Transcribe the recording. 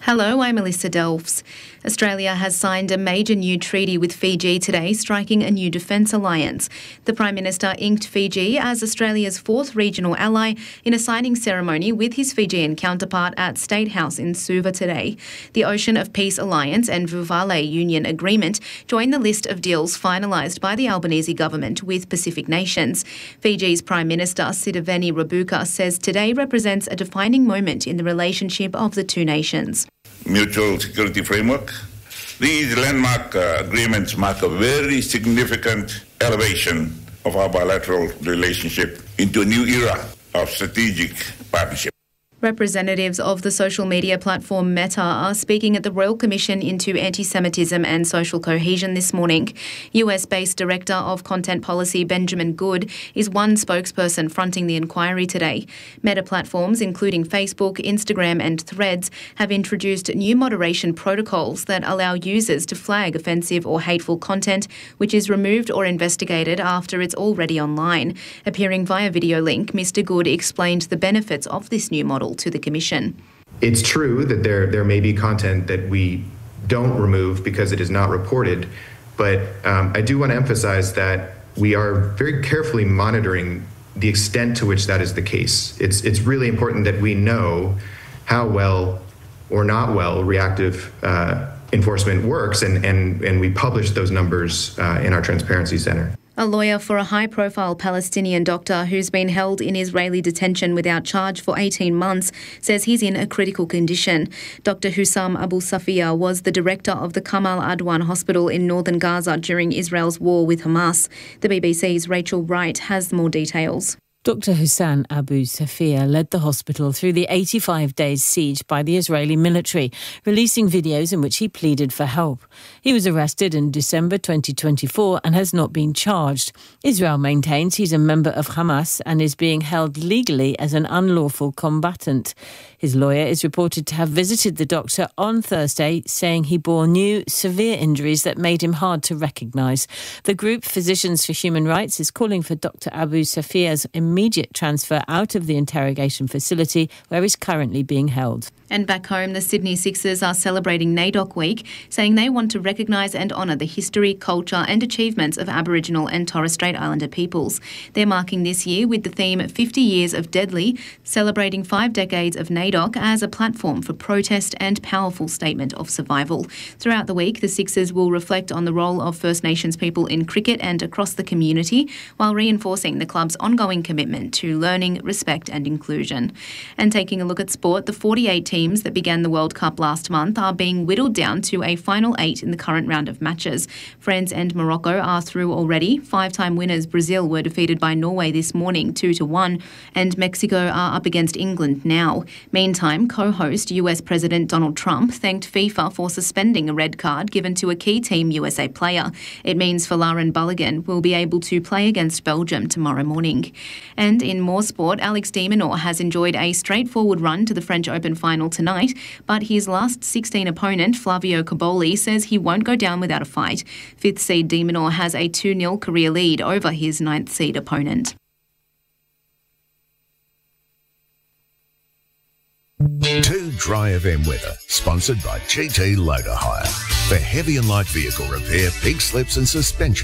Hello, I'm Melissa Delves. Australia has signed a major new treaty with Fiji today, striking a new defence alliance. The Prime Minister inked Fiji as Australia's fourth regional ally in a signing ceremony with his Fijian counterpart at State House in Suva today. The Ocean of Peace Alliance and Vuvale Union Agreement join the list of deals finalised by the Albanese government with Pacific nations. Fiji's Prime Minister Sitiveni Rabuka says today represents a defining moment in the relationship of the two nations. Mutual security framework. These landmark agreements mark a very significant elevation of our bilateral relationship into a new era of strategic partnership. Representatives of the social media platform Meta are speaking at the Royal Commission into Anti-Semitism and Social Cohesion this morning. US-based Director of Content Policy Benjamin Good is one spokesperson fronting the inquiry today. Meta platforms, including Facebook, Instagram and Threads, have introduced new moderation protocols that allow users to flag offensive or hateful content, which is removed or investigated after it's already online. Appearing via video link, Mr. Good explained the benefits of this new model to the Commission. It's true that there may be content that we don't remove because it is not reported, but I do want to emphasize that we are very carefully monitoring the extent to which that is the case. It's really important that we know how well or not well reactive enforcement works, and we publish those numbers in our Transparency Center. A lawyer for a high-profile Palestinian doctor who's been held in Israeli detention without charge for 18 months says he's in a critical condition. Dr. Hussam Abu Safia was the director of the Kamal Adwan Hospital in northern Gaza during Israel's war with Hamas. The BBC's Rachel Wright has more details. Dr. Hussam Abu Safia led the hospital through the 85 days siege by the Israeli military, releasing videos in which he pleaded for help. He was arrested in December 2024 and has not been charged. Israel maintains he's a member of Hamas and is being held legally as an unlawful combatant. His lawyer is reported to have visited the doctor on Thursday, saying he bore new severe injuries that made him hard to recognise. The group Physicians for Human Rights is calling for Dr. Abu Safia's immediate transfer out of the interrogation facility where he's currently being held. And back home, the Sydney Sixers are celebrating NAIDOC Week, saying they want to recognise and honour the history, culture and achievements of Aboriginal and Torres Strait Islander peoples. They're marking this year with the theme 50 Years of Deadly, celebrating 5 decades of NAIDOC as a platform for protest and powerful statement of survival. Throughout the week, the Sixers will reflect on the role of First Nations people in cricket and across the community, while reinforcing the club's ongoing commitment to learning, respect and inclusion. And taking a look at sport, the 48 teams that began the World Cup last month are being whittled down to a final 8 in the current round of matches. France and Morocco are through already. 5-time winners Brazil were defeated by Norway this morning 2-1, and Mexico are up against England now. Meantime, co-host US President Donald Trump thanked FIFA for suspending a red card given to a key Team USA player. It means Folarin Balogun will be able to play against Belgium tomorrow morning. And in more sport, Alex de Minaur has enjoyed a straightforward run to the French Open final tonight, but his last 16 opponent, Flavio Cobolli, says he won't go down without a fight. 5th seed de Minaur has a 2-0 career lead over his 9th seed opponent. Too Dry FM weather, sponsored by GT Loader Hire. For heavy and light vehicle repair, pink slips and suspension.